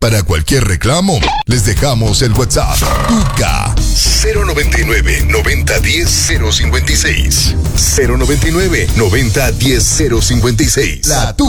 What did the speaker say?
Para cualquier reclamo, les dejamos el WhatsApp. Tuca 099 90 10 056. 099 90 10 056. La